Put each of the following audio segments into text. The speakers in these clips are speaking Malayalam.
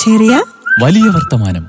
ചെറിയ വലിയ വർത്തമാനം.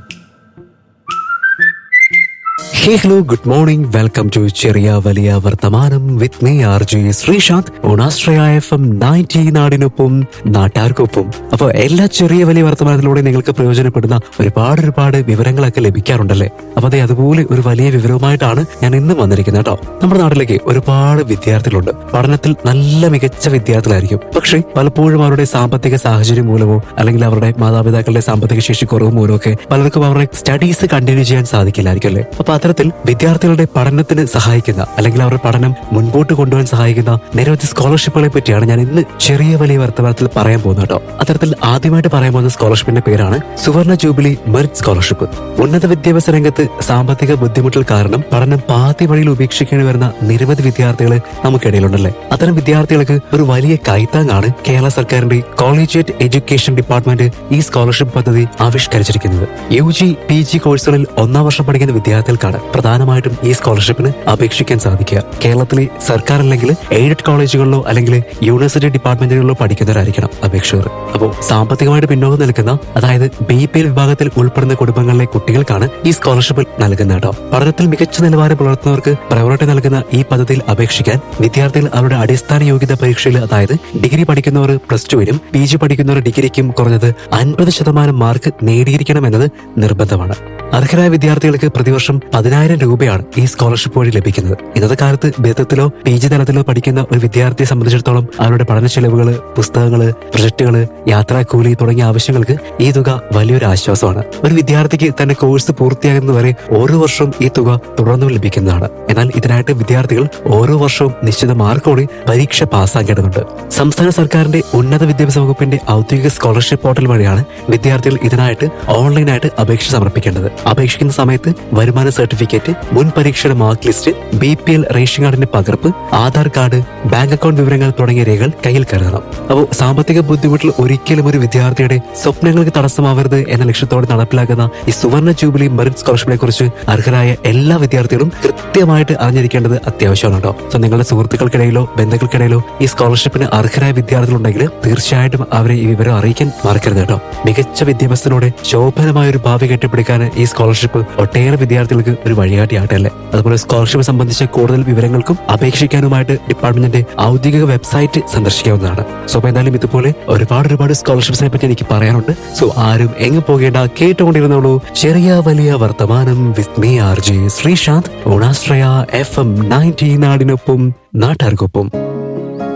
Hey, hello, good morning. Welcome to ചെറിയ വലിയ വർത്തമാനം with me RJ Sreesanth on Astraya FM 90 നാടിനൊപ്പം നാട്ടാർക്കൊപ്പം. അപ്പോൾ എല്ലാ ചെറിയ വലിയ വർത്തമാനത്തിലൂടെ നിങ്ങൾക്ക് പ്രയോജനപ്പെടുന്ന ഒരുപാട് വിവരങ്ങളൊക്കെ ലഭിക്കാറുണ്ടല്ലേ. അപ്പൊ അതെ, അതുപോലെ ഒരു വലിയ വിവരവുമായിട്ടാണ് ഞാൻ ഇന്ന് വന്നിരിക്കുന്നത് കേട്ടോ. നമ്മുടെ നാട്ടിലേക്ക് ഒരുപാട് വിദ്യാർത്ഥികളുണ്ട്. പഠനത്തിൽ നല്ല മികച്ച വിദ്യാർത്ഥികളായിരിക്കും. പക്ഷേ പലപ്പോഴും അവരുടെ സാമ്പത്തിക സാഹചര്യം മൂലമോ അല്ലെങ്കിൽ അവരുടെ മാതാപിതാക്കളുടെ സാമ്പത്തിക ശേഷി കുറവ് മൂലമോ ഒക്കെ പലർക്കും അവരുടെ സ്റ്റഡീസ് കണ്ടിന്യൂ ചെയ്യാൻ സാധിക്കില്ലായിരിക്കും അല്ലേ. അപ്പൊ അത്തരത്തിൽ വിദ്യാർത്ഥികളുടെ പഠനത്തിന് സഹായിക്കുന്ന അല്ലെങ്കിൽ അവരുടെ പഠനം മുൻപോട്ട് കൊണ്ടുപോകാൻ സഹായിക്കുന്ന നിരവധി സ്കോളർഷിപ്പുകളെ പറ്റിയാണ് ഞാൻ ഇന്ന് ചെറിയ വലിയ വർത്തമാനത്തിൽ പറയാൻ പോകുന്നത് കേട്ടോ. അത്തരത്തിൽ ആദ്യമായിട്ട് പറയാൻ പോകുന്ന സ്കോളർഷിപ്പിന്റെ പേരാണ് സുവർണ ജൂബിലി മെറിറ്റ് സ്കോളർഷിപ്പ്. ഉന്നത വിദ്യാഭ്യാസ രംഗത്ത് സാമ്പത്തിക ബുദ്ധിമുട്ടുകൾ കാരണം പഠനം പാതി വഴിയിൽ ഉപേക്ഷിക്കേണ്ടി വരുന്ന നിരവധി വിദ്യാർത്ഥികൾ നമുക്കിടയിലുണ്ടല്ലേ. അത്തരം വിദ്യാർത്ഥികൾക്ക് ഒരു വലിയ കൈത്താങ്ങാണ് കേരള സർക്കാരിന്റെ കോളേജിയറ്റ് എഡ്യൂക്കേഷൻ ഡിപ്പാർട്ട്മെന്റ് ഈ സ്കോളർഷിപ്പ് പദ്ധതി ആവിഷ്കരിച്ചിരിക്കുന്നത്. UG PG കോഴ്സുകളിൽ ഒന്നാം വർഷം പഠിക്കുന്ന വിദ്യാർത്ഥികൾക്കാണ് പ്രധാനമായിട്ടും ഈ സ്കോളർഷിപ്പിന് അപേക്ഷിക്കാൻ സാധിക്കുക. കേരളത്തിലെ സർക്കാർ അല്ലെങ്കിൽ എയ്ഡഡ് കോളേജുകളിലോ അല്ലെങ്കിൽ യൂണിവേഴ്സിറ്റി ഡിപ്പാർട്ട്മെന്റുകളിലോ പഠിക്കുന്നവരായിരിക്കണം അപേക്ഷകർ. അപ്പോൾ സാമ്പത്തികമായിട്ട് പിന്നോക്കം നിൽക്കുന്ന, അതായത് BPL വിഭാഗത്തിൽ ഉൾപ്പെടുന്ന കുടുംബങ്ങളിലെ കുട്ടികൾക്കാണ് ഈ സ്കോളർഷിപ്പ് നൽകുന്നത് കേട്ടോ. പഠനത്തിൽ മികച്ച നിലവാരം പുലർത്തുന്നവർക്ക് പ്രയോറിറ്റി നൽകുന്ന ഈ പദ്ധതിയിൽ അപേക്ഷിക്കാൻ വിദ്യാർത്ഥികൾ അവരുടെ അടിസ്ഥാന യോഗ്യത പരീക്ഷയിൽ, അതായത് ഡിഗ്രി പഠിക്കുന്നവർ +2-നും PG പഠിക്കുന്നവർ ഡിഗ്രിക്കും കുറഞ്ഞത് 50% മാർക്ക് നേടിയിരിക്കണമെന്നത് നിർബന്ധമാണ്. അർഹരായ വിദ്യാർത്ഥികൾക്ക് പ്രതിവർഷം 10,000 രൂപയാണ് ഈ സ്കോളർഷിപ്പ് വഴി ലഭിക്കുന്നത്. ഇന്നത്തെ കാലത്ത് ബിരുദത്തിലോ PG തലത്തിലോ പഠിക്കുന്ന ഒരു വിദ്യാർത്ഥിയെ സംബന്ധിച്ചിടത്തോളം അവരുടെ പഠന ചെലവുകള്, പുസ്തകങ്ങള്, പ്രൊജക്ടുകള്, യാത്രാക്കൂലി തുടങ്ങിയ ആവശ്യങ്ങൾക്ക് ഈ തുക വലിയൊരു ആശ്വാസമാണ്. ഒരു വിദ്യാർത്ഥിക്ക് തന്റെ കോഴ്സ് പൂർത്തിയാകുന്നതുവരെ ഓരോ വർഷവും ഈ തുക തുടർന്നും ലഭിക്കുന്നതാണ്. എന്നാൽ ഇതിനായിട്ട് വിദ്യാർത്ഥികൾ ഓരോ വർഷവും നിശ്ചിത മാർക്കോടെ പരീക്ഷ പാസ്സാക്കേണ്ടതുണ്ട്. സംസ്ഥാന സർക്കാരിന്റെ ഉന്നത വിദ്യാഭ്യാസ വകുപ്പിന്റെ ഔദ്യോഗിക സ്കോളർഷിപ്പ് പോർട്ടൽ വഴിയാണ് വിദ്യാർത്ഥികൾ ഇതിനായിട്ട് ഓൺലൈനായിട്ട് അപേക്ഷ സമർപ്പിക്കേണ്ടത്. അപേക്ഷിക്കുന്ന സമയത്ത് വരുമാന സർട്ടിഫിക്കറ്റ്, മുൻ പരീക്ഷയുടെ മാർക്ക് ലിസ്റ്റ്, BPL റേഷൻ കാർഡിന്റെ പകർപ്പ്, ആധാർ കാർഡ്, ബാങ്ക് അക്കൗണ്ട് വിവരങ്ങൾ തുടങ്ങിയ രേഖകൾ കയ്യിൽ കരുതണം. അപ്പോൾ സാമ്പത്തിക ബുദ്ധിമുട്ടിൽ ഒരിക്കലും ഒരു വിദ്യാർത്ഥിയുടെ സ്വപ്നങ്ങൾക്ക് തടസ്സമാവരുത് എന്ന ലക്ഷ്യത്തോടെ നടപ്പിലാക്കുന്ന ഈ സുവർണ ജൂബിലി മെറിറ്റ് സ്കോളർഷിപ്പിനെ കുറിച്ച് അർഹരായ എല്ലാ വിദ്യാർത്ഥികളും കൃത്യമായിട്ട് അറിഞ്ഞിരിക്കേണ്ടത് അത്യാവശ്യമാണ് കേട്ടോ. സോ നിങ്ങളുടെ സുഹൃത്തുക്കൾക്കിടയിലോ ബന്ധുക്കൾക്കിടയിലോ ഈ സ്കോളർഷിപ്പിന് അർഹരായ വിദ്യാർത്ഥികളുണ്ടെങ്കിൽ തീർച്ചയായിട്ടും അവരെ ഈ വിവരം അറിയിക്കാൻ മറക്കരുത് കേട്ടോ. മികച്ച വിദ്യാഭ്യാസത്തിലൂടെ ശോഭനമായ ഒരു ഭാവി കെട്ടിപ്പിടിക്കാൻ ഈ സ്കോളർഷിപ്പ് ഒട്ടേറെ വിദ്യാർത്ഥികൾക്ക് ഒരു വഴികാട്ടിയാട്ടല്ലേ. അതുപോലെ സ്കോളർഷിപ്പ് സംബന്ധിച്ച കൂടുതൽ വിവരങ്ങൾക്കും അപേക്ഷിക്കാനുമായിട്ട് ഡിപ്പാർട്ട്മെന്റിന്റെ ഔദ്യോഗിക വെബ്സൈറ്റ് സന്ദർശിക്കാവുന്നതാണ്. സോ എന്തായാലും ഇതുപോലെ ഒരുപാട് സ്കോളർഷിപ്സിനെ പറ്റി എനിക്ക് പറയാനുണ്ട്. സോ ആരും എങ്ങ് പോകേണ്ട, കേട്ടുകൊണ്ടിരുന്നോളൂ ചെറിയ വലിയ വർത്തമാനം with me RJ Sreesanth on Astraya FM 90 നാടിനൊപ്പം നാട്ടാർക്കൊപ്പം.